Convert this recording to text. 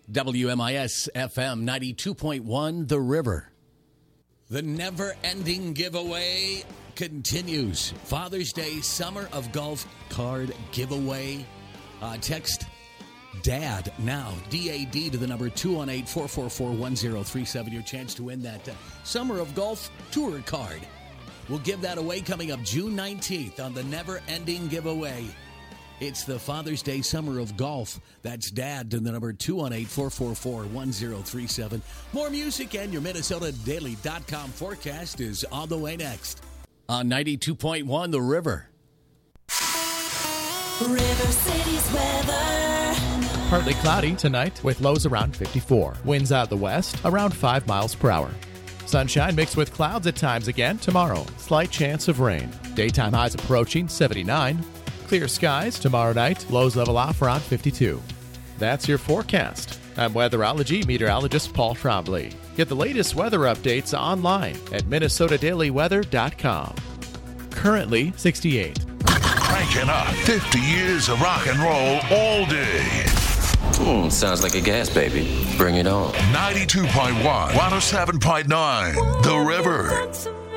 WMIS FM 92.1 The River. The never-ending giveaway continues. Father's Day Summer of Golf card giveaway. Text DAD now, D-A-D, to the number 218-444-1037. Your chance to win that Summer of Golf tour card. We'll give that away coming up June 19th on the never-ending giveaway. It's the Father's Day Summer of Golf. That's DAD to the number 218-444-1037. More music and your MinnesotaDaily.com forecast is on the way next. On 92.1 The River. River City's weather. Partly cloudy tonight with lows around 54. Winds out of the west around 5 miles per hour. Sunshine mixed with clouds at times again tomorrow. Slight chance of rain. Daytime highs approaching 79. Clear skies tomorrow night. Lows level off around 52. That's your forecast. I'm weatherology meteorologist Paul Trombley. Get the latest weather updates online at MinnesotaDailyWeather.com. Currently 68. Cranking up 50 years of rock and roll all day. Sounds like a gas baby. Bring it on. 92.1, 107.9, The River.